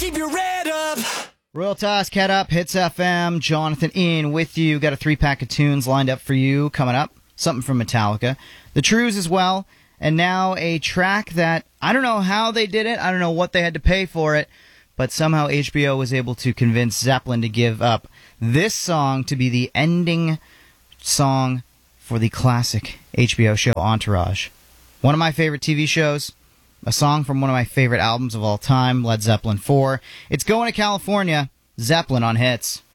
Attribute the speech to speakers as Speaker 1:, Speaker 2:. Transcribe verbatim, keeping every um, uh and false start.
Speaker 1: keep your head up.
Speaker 2: Royal Toss, Cat Up, Hits F M, Jonathan Ian with you. Got a three-pack of tunes lined up for you coming up. Something from Metallica. The Trues as well. And now a track that, I don't know how they did it. I don't know what they had to pay for it. But somehow H B O was able to convince Zeppelin to give up this song to be the ending song for the classic H B O show Entourage. One of my favorite T V shows. A song from one of my favorite albums of all time, Led Zeppelin four. It's Going to California, Zeppelin on Hits.